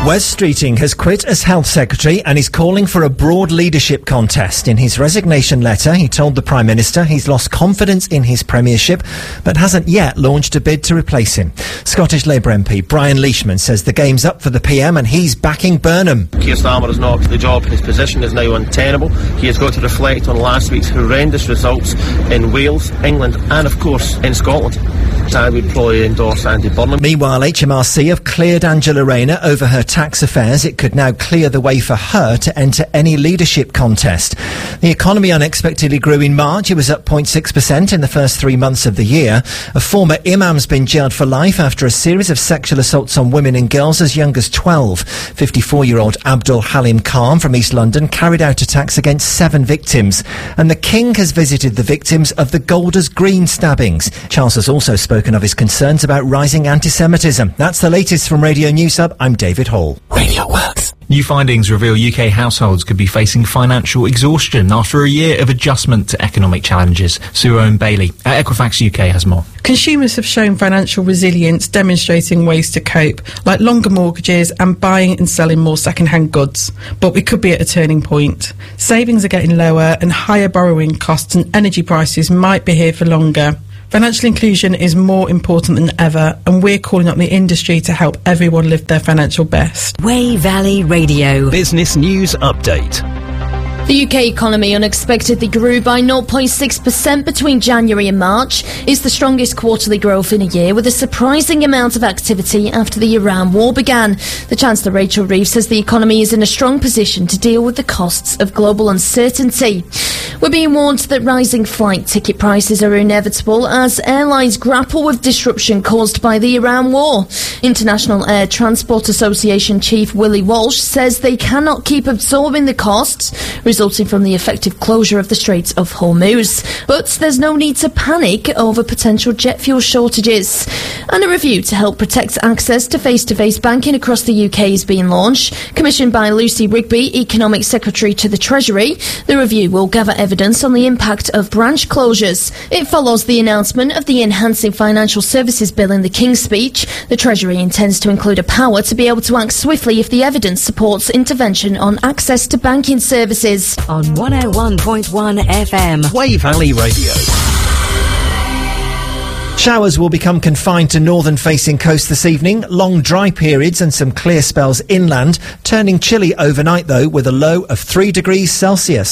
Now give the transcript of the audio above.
Wes Streeting has quit as Health Secretary and is calling for a broad leadership contest. In his resignation letter, he told the Prime Minister he's lost confidence in his premiership, but hasn't yet launched a bid to replace him. Scottish Labour MP Brian Leishman says the game's up for the PM and he's backing Burnham. Keir Starmer has not the job. His position is now untenable. He has got to reflect on last week's horrendous results in Wales, England and, of course, in Scotland. I would probably endorse Andy Burnham. Meanwhile, HMRC have cleared Angela Rayner over her tax affairs. It could now clear the way for her to enter any leadership contest. The economy unexpectedly grew in March. It was up 0.6% in the first 3 months of the year. A former imam's been jailed for life after a series of sexual assaults on women and girls as young as 12. 54-year-old Abdul Halim Khan from East London carried out attacks against 7 victims. And the King has visited the victims of the Golders Green stabbings. Charles has also spoken of his concerns about rising anti-Semitism. That's the latest from Radio News Hub. I'm David Hall. Radio Works. New findings reveal UK households could be facing financial exhaustion after a year of adjustment to economic challenges. Sue Owen-Bailey at Equifax UK has more. Consumers have shown financial resilience, demonstrating ways to cope, like longer mortgages and buying and selling more second-hand goods. But we could be at a turning point. Savings are getting lower and higher borrowing costs and energy prices might be here for longer. Financial inclusion is more important than ever, and we're calling on the industry to help everyone live their financial best. Wey Valley Radio. Business News Update. The UK economy unexpectedly grew by 0.6% between January and March. It's the strongest quarterly growth in a year, with a surprising amount of activity after the Iran war began. The Chancellor Rachel Reeves says the economy is in a strong position to deal with the costs of global uncertainty. We're being warned that rising flight ticket prices are inevitable as airlines grapple with disruption caused by the Iran war. International Air Transport Association Chief Willie Walsh says they cannot keep absorbing the costs resulting from the effective closure of the Straits of Hormuz. But there's no need to panic over potential jet fuel shortages. And a review to help protect access to face-to-face banking across the UK is being launched. Commissioned by Lucy Rigby, Economic Secretary to the Treasury, the review will gather evidence on the impact of branch closures. It follows the announcement of the Enhancing Financial Services Bill in the King's Speech. The Treasury intends to include a power to be able to act swiftly if the evidence supports intervention on access to banking services. On 101.1 FM. Wey Valley Radio. Showers will become confined to northern-facing coast this evening. Long dry periods and some clear spells inland. Turning chilly overnight, though, with a low of 3 degrees Celsius.